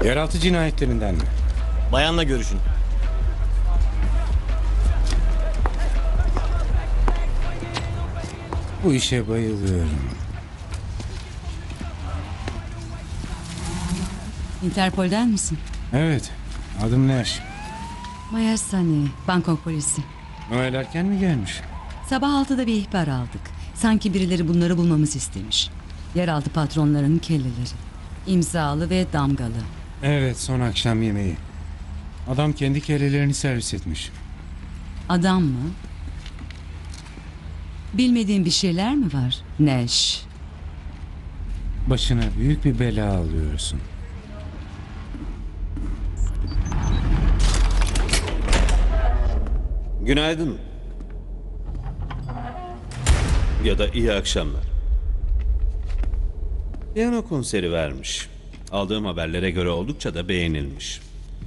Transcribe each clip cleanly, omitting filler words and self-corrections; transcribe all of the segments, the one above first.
Yeraltı cinayetlerinden mi? Bayanla görüşün. Bu işe bayılıyorum. Interpol'den misin? Evet, adım Neş. Maya Sani, Bangkok polisi. Noel erken mi gelmiş? Sabah 6'da bir ihbar aldık. Sanki birileri bunları bulmamızı istemiş. Yeraltı patronlarının kelleleri. İmzalı ve damgalı. Evet, son akşam yemeği. Adam kendi kellelerini servis etmiş. Adam mı? Bilmediğin bir şeyler mi var? Neş. Başına büyük bir bela alıyorsun. Günaydın. Ya da iyi akşamlar. Piyano konseri vermiş. Aldığım haberlere göre oldukça da beğenilmiş.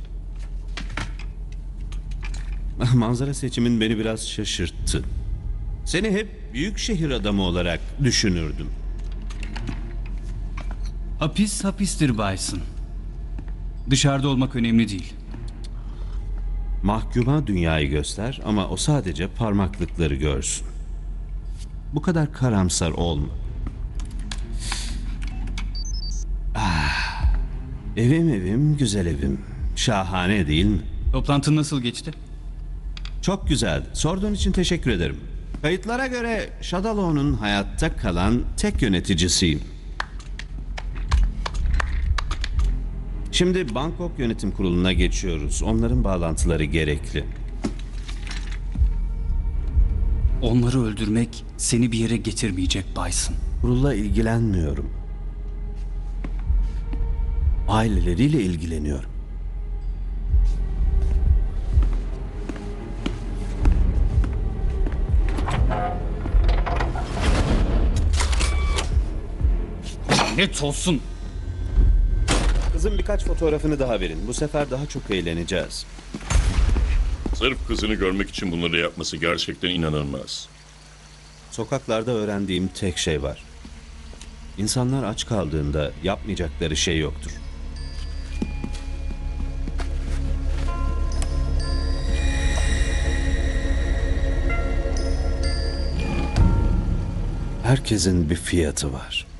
Manzara seçimin beni biraz şaşırttı. Seni hep büyük şehir adamı olarak düşünürdüm. Hapis hapistir Bison. Dışarıda olmak önemli değil. Mahkuma dünyayı göster ama o sadece parmaklıkları görsün. Bu kadar karamsar olma. Evim, güzel evim. Şahane değil mi? Toplantın nasıl geçti? Çok güzeldi. Sorduğun için teşekkür ederim. Kayıtlara göre Shadowlaw'un hayatta kalan tek yöneticisiyim. Şimdi Bangkok Yönetim Kurulu'na geçiyoruz. Onların bağlantıları gerekli. Onları öldürmek seni bir yere getirmeyecek Bison. Kurulla ilgilenmiyorum. Aileleriyle ilgileniyorum. Lanet olsun. Kızım birkaç fotoğrafını daha verin. Bu sefer daha çok eğleneceğiz. Sırf kızını görmek için bunları yapması gerçekten inanılmaz. Sokaklarda öğrendiğim tek şey var. İnsanlar aç kaldığında yapmayacakları şey yoktur. Herkesin bir fiyatı var.